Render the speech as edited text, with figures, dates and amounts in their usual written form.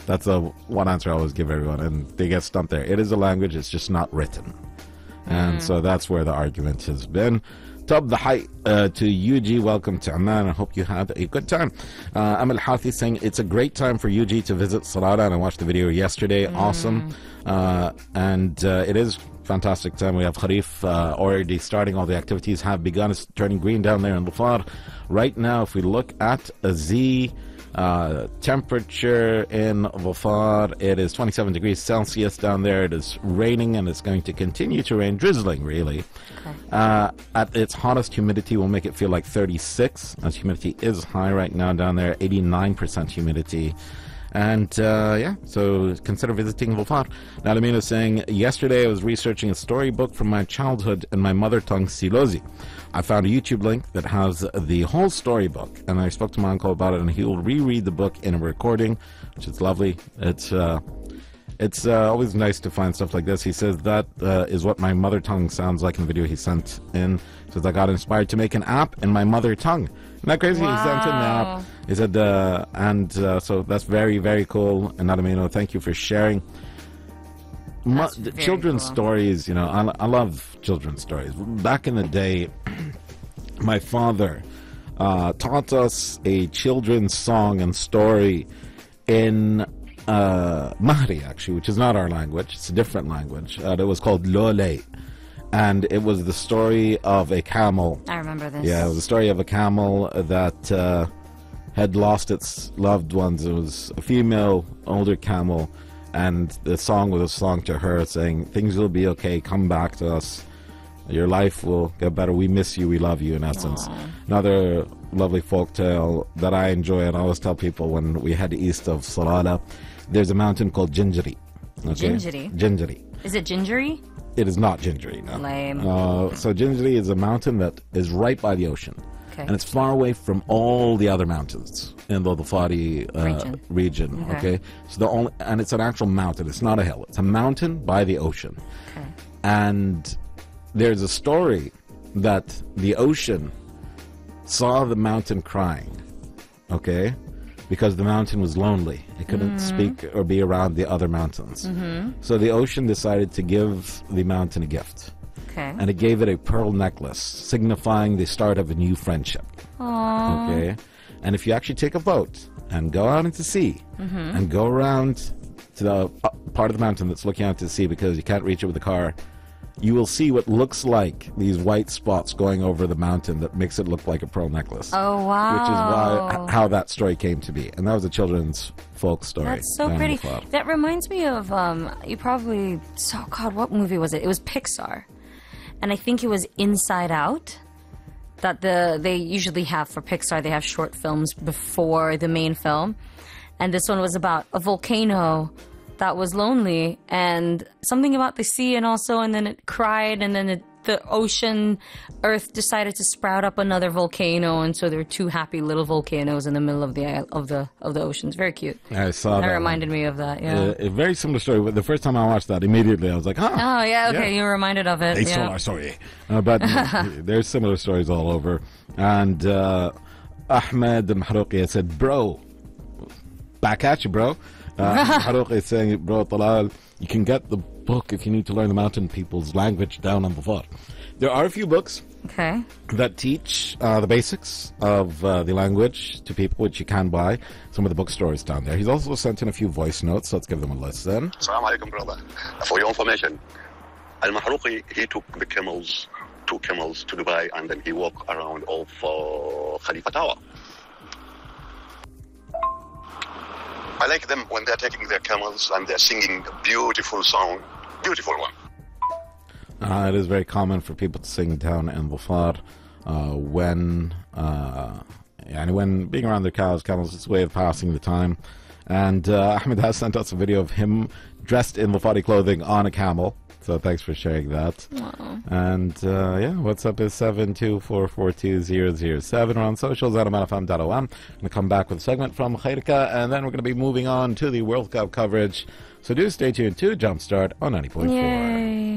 That's the one answer I always give everyone, and they get stumped there. It is a language, it's just not written. And so that's where the argument has been. Top the height to UG. Welcome to Amman. I hope you had a good time. Amal Hathi saying it's a great time for UG to visit Salada, and I watched the video yesterday. Awesome. And it is fantastic time. We have Kharif already starting. All the activities have begun. It's turning green down there in Dhafar. Right now, if we look at Z temperature in Dhafar, it is 27 degrees Celsius down there. It is raining, and it's going to continue to rain, drizzling really. At its hottest, humidity will make it feel like 36, as humidity is high right now down there, 89% humidity. And yeah, so consider visiting Dhafar. Now, Alameen is saying, yesterday I was researching a storybook from my childhood in my mother tongue, Silozi. I found a YouTube link that has the whole storybook, and I spoke to my uncle about it, and he will reread the book in a recording, which is lovely. It's always nice to find stuff like this. He says that is what my mother tongue sounds like in the video he sent in. He says, I got inspired to make an app in my mother tongue. Isn't that crazy? Wow. He sent in an app. He said, so that's very, very cool. And Adamino, thank you for sharing. Children's stories, you know, I love children's stories. Back in the day, my father taught us a children's song and story in Mahri, actually, which is not our language. It's a different language. It was called Lole. And it was the story of a camel. I remember this. Yeah, it was the story of a camel that had lost its loved ones. It was a female, older camel. And the song was a song to her saying, things will be okay, come back to us. Your life will get better. We miss you, we love you, in essence. Aww. Another lovely folk tale that I enjoy, and I always tell people when we head east of Salalah, there's a mountain called Jinjari. Okay? Jinjari. Is it gingery? It is not gingery, no. Lame. So Jinjari is a mountain that is right by the ocean. Okay. And it's far away from all the other mountains in the Dhafari region. Okay. So and it's an actual mountain. It's not a hill. It's a mountain by the ocean. Okay. And there's a story that the ocean saw the mountain crying. Okay. Because the mountain was lonely. It couldn't speak or be around the other mountains. So the ocean decided to give the mountain a gift. Okay. And it gave it a pearl necklace, signifying the start of a new friendship. Aww. Okay. And if you actually take a boat and go out into sea and go around to the part of the mountain that's looking out to sea because you can't reach it with a car, you will see what looks like these white spots going over the mountain that makes it look like a pearl necklace. Oh, wow. Which is how that story came to be. And that was a children's folk story. That's so pretty. That reminds me of, you probably, God, what movie was it? It was Pixar. And I think it was Inside Out that they usually have for Pixar. They have short films before the main film. And this one was about a volcano that was lonely and something about the sea, and then it cried, and then the ocean, Earth decided to sprout up another volcano, and so there were two happy little volcanoes in the middle of the ocean. It's very cute. I saw that. That reminded me of that. Yeah, a very similar story. But the first time I watched that, immediately I was like, oh yeah, okay, you were reminded of it. They stole our story. But there's similar stories all over. And Ahmed Mahrouqi said, "Bro, back at you, bro." Mahrouqi is saying, bro, Talal, you can get the book if you need to learn the mountain people's language down on Dhafar. There are a few books that teach the basics of the language to people, which you can buy. Some of the bookstores down there. He's also sent in a few voice notes, so let's give them a listen. Assalamu alaikum, brother. For your information, Al-Mahrouqi, he took the two camels to Dubai, and then he walked around of Khalifa Tower. I like them when they're taking their camels and they're singing a beautiful song, beautiful one. It is very common for people to sing down in Dhafar when being around their camels, it's a way of passing the time. And Ahmed has sent us a video of him dressed in Dhafari clothing on a camel. So thanks for sharing that. Aww. And WhatsApp is 724420007. We're on socials at amanfm.om. I'm going to come back with a segment from Khairika, and then we're going to be moving on to the World Cup coverage. So do stay tuned to Jumpstart on 90.4. Yay.